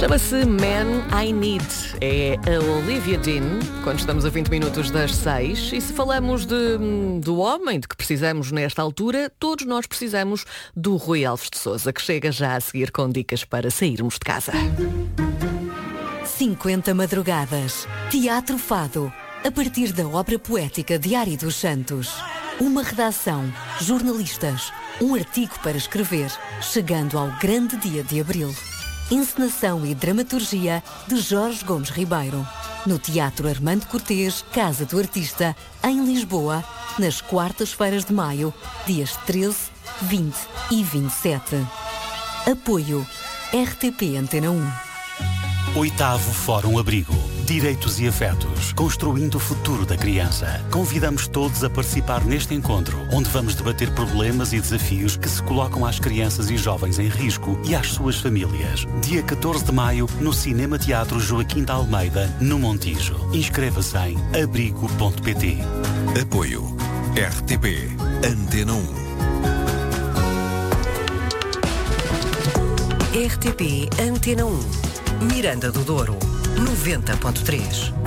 Chama-se Man I Need. É a Olivia Dean, quando estamos a 20 minutos das 6. E se falamos do homem de que precisamos nesta altura, todos nós precisamos do Rui Alves de Sousa, que chega já a seguir com dicas para sairmos de casa. 50 madrugadas. Teatro Fado. A partir da obra poética Diário dos Santos. Uma redação, jornalistas, um artigo para escrever, chegando ao grande dia de abril. Encenação e dramaturgia de Jorge Gomes Ribeiro. No Teatro Armando Cortês, Casa do Artista, em Lisboa, nas quartas-feiras de maio, dias 13, 20 e 27. Apoio RTP Antena 1. 8º Fórum Abrigo. Direitos e afetos. Construindo o futuro da criança. Convidamos todos a participar neste encontro, onde vamos debater problemas e desafios que se colocam às crianças e jovens em risco e às suas famílias. Dia 14 de maio, no Cinema Teatro Joaquim de Almeida, no Montijo. Inscreva-se em abrigo.pt. Apoio RTP Antena 1. RTP Antena 1. Miranda do Douro, 90.3.